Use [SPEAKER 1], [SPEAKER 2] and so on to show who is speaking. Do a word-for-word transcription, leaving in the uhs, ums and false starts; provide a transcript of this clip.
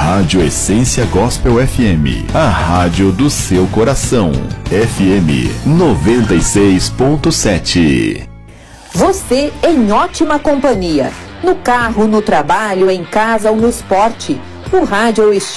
[SPEAKER 1] Rádio Essência Gospel F M, a rádio do seu coração. F M noventa e seis ponto sete.
[SPEAKER 2] Você em ótima companhia. No carro, no trabalho, em casa ou no esporte. O rádio é o estilo